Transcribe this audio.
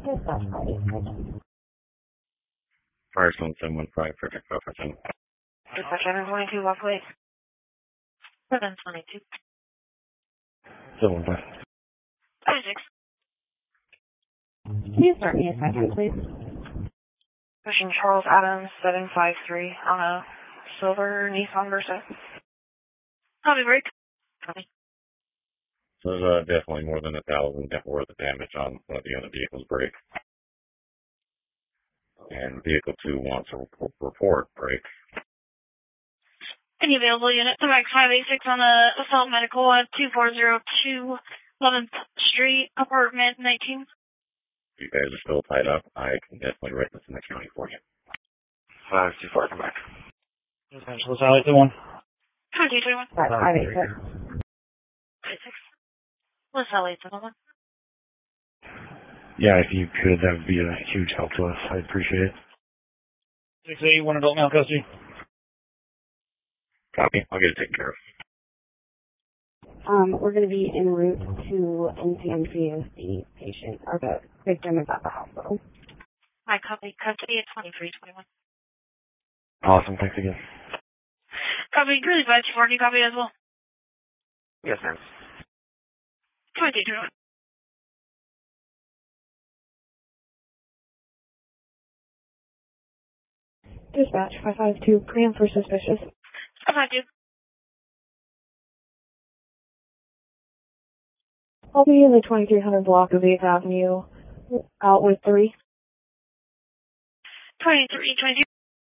Firestone 715 Frederick Jefferson. Dispatch 722, walk away. 722. 715. 26. Can you start me a second, please? Pushing Charles Adams 753 on a silver Nissan Versa. Copy, break. Copy. So there's definitely more than 1,000 worth of damage on one of the other vehicle's brake. And vehicle 2 wants a report brake. Any available unit to Max 586 on the assault medical at 2402 11th Street, apartment 19. You guys are still tied up. I can definitely write this in the county for you. 524, come back. Essential Sally 21. 2221. 586. 56. LaSalle 21. Yeah, if you could, that would be a huge help to us. I'd appreciate it. 681 adult male custody. Copy. I'll get it taken care of. We're going to be en route to NCMC as the patient, or the victim is at the hospital. My copy, custody at 2321. Awesome. Thanks again. Copy, really bad. Marking copy as well. Yes, ma'am. 2221. Dispatch 552, cram for suspicious. 552. I'll be in the 2300 block of 8th Avenue, out with 3. 2322.